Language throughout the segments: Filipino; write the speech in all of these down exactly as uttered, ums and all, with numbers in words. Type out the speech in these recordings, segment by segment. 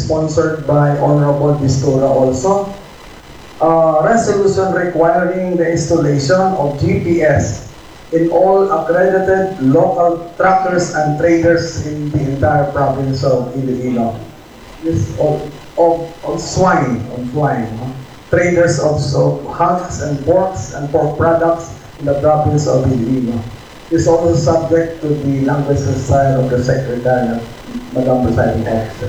sponsored by Honorable Bistura also. Uh, resolution requiring the installation of G P S in all accredited local truckers and traders in the entire province of Iloilo. This of, of, of swine, of swine, huh? Traders of so, hogs and porks and pork products in the province of Iloilo. Is also subject to the language style of the Secretary, Madam Presiding Officer.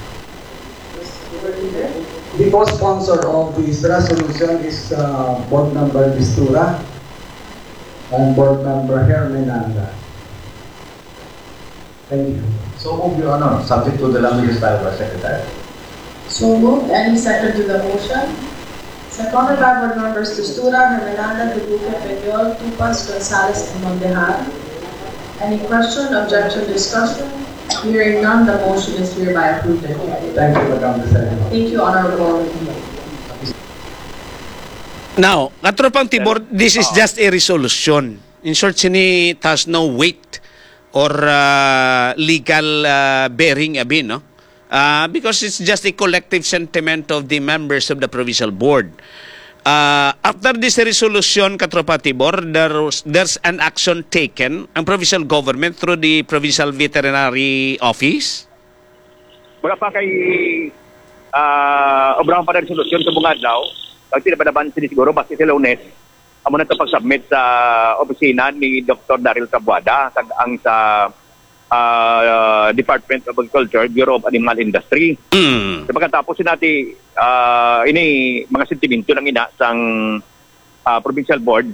The co-sponsor of this resolution is uh, Board Member Bistura and Board Member Hermenanda. Thank you. So move, Your Honor, subject to the language style of the Secretary. So moved. Any second to the motion? Seconded by Board Members Bistura, Hermenanda, Dubuque, Peñol, Tupas, Gonzales, and Mondejar. Any question, objection, discussion? Hearing none, the motion is hereby approved and carried. Thank you, Madam President. Thank you, Honorable. Now, katropang Tibor, this is just a resolution. In short, sini it has no weight or uh, legal uh, bearing, abi, no? Uh, because it's just a collective sentiment of the members of the provincial board. Uh, after this resolution, Katropa Tibor, there's, there's an action taken ang provincial government through the Provincial Veterinary Office. Wala pa kay uh, obrang pa na resolusyon sa bungad daw. Pag tinabanaban sila siguro, basta sila Lunes, amo na ito pag-submit sa opisina ni Doctor Daryl Tabuada ang sa uh, Department of Agriculture, Bureau of Animal Industry. Mm. So pagkatapos natin uh, ini mga sentimento ng ina sang uh, provincial board,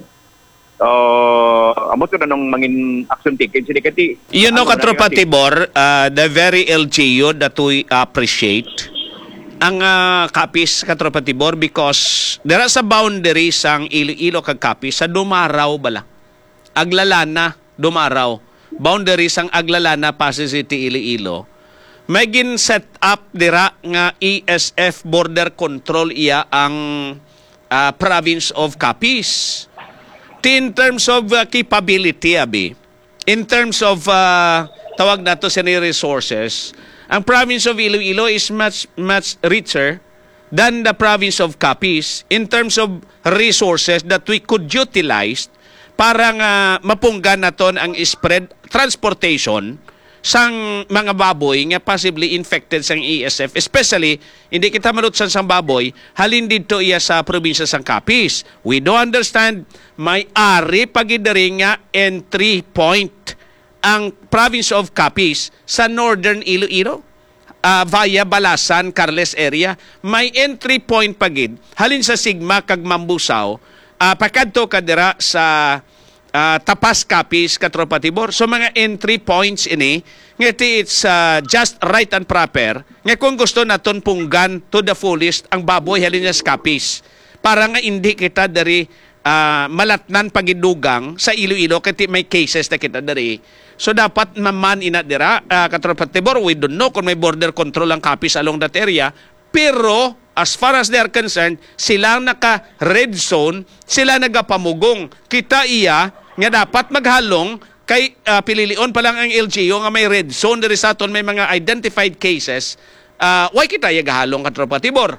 uh, amo ito na nung mangin action taken. Sinikati, you know, Katropa Tibor, uh, the very L G U that we appreciate ang uh, Capiz, Katropa Tibor, because there are sa boundaries ang Iloilo kag Capiz sa Dumaraw bala. Aglalana, Dumaraw. Boundaries ang Aglalana, Pasay City, Iloilo. May gin set up dira nga E S F border control iya ang uh, province of Capiz. In terms of uh, capability, abi, in terms of uh, tawag nato sa resources, ang province of Iloilo is much much richer than the province of Capiz in terms of resources that we could utilize para nga mapunggan naton ang spread transportation sang mga baboy nga possibly infected sang E S F, especially hindi kita malutsan sang baboy halin dito iya sa probinsya sang Capiz. We do understand may ari pagidari nga entry point ang province of Capiz sa northern Iloilo uh, via Balasan, Carles area. May entry point pagid halin sa Sigma kag Mambusaw uh, pakadto kadira sa uh, Tapas Capiz, Katropa Tibor. So mga entry points ini ngiti it's uh, just right and proper nga kung gusto naton punggan to the fullest ang baboy halin sa Capiz para nga hindi kita dari uh, malatnan pagidugang sa Iloilo kiti may cases na kita dari. So dapat maman ina dira uh, Katropa Tibor, we don't know kung may border control ang Capiz along that area, pero as far as they are concerned, sila naka red zone, sila nagapamugong. Kita iya nga dapat maghalong kay uh, pililion pa lang ang L G U nga may red zone diri sa aton may mga identified cases. Uh, why kita iya gahalong, Katropa Tibor?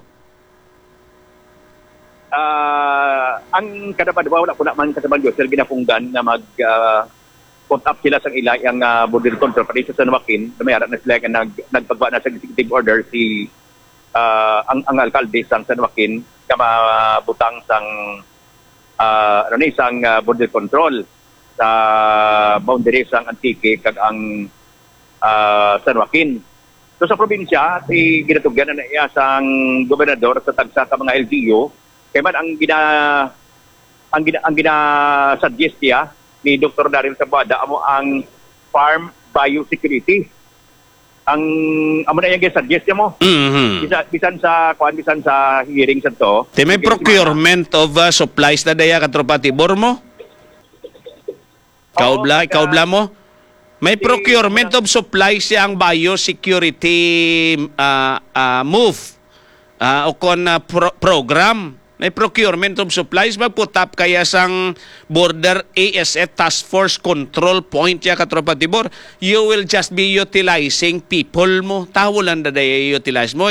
Uh, ang kadapat wala po naman kasaban Josel ginapunggan na mag uh, put up sila sa ilay ang uh, border control pati sa San Joaquin. Mayara na sila nag nagpagwa na sa executive order si uh, ang ang alkalde sang San Joaquin na mabutang sang uh, ano ni sang uh, border control sa boundary sang Antique kag ang uh, San Joaquin. So sa probinsya si ginatugyan na iya sang gobernador sa tagsa ka mga L G U kay man ang gina ang gina ang gina suggest niya ni Doctor Daryl Tabuada amo ang farm biosecurity. Ang amo na yung suggest mo. Mm-hmm. Bisan, bisan sa kuan bisan sa hearing sa to. Te may procurement of uh, supplies na daya Katropa Tibor mo? Kaubla, kaubla mo? May procurement of supplies siya ang biosecurity uh, uh, move uh, o kon uh, pro program. May procurement of supplies magputap kaya sang border A S F task force control point ya Katropa Tibor. You will just be utilizing people mo. Tawo lang na daya utilize mo.